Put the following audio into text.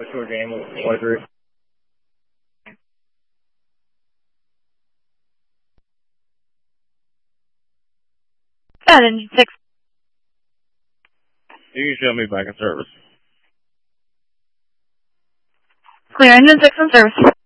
towards ambulance 23. Engine 6. You can show me back in service. Clear, Engine 6 in service.